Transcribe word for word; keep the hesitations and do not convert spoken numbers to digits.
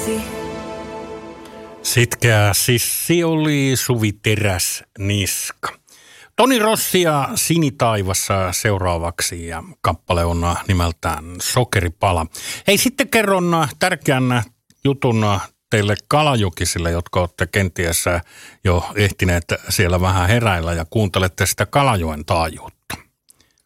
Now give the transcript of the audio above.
Sitkeä sissi oli Suvi Teräsniska. Toni Rossi ja Sinitaivassa seuraavaksi ja kappale on nimeltään Sokeripala. Hei, sitten kerron tärkeän jutun teille kalajokisille, jotka olette kenties jo ehtineet siellä vähän heräillä ja kuuntelette sitä Kalajoen taajuutta.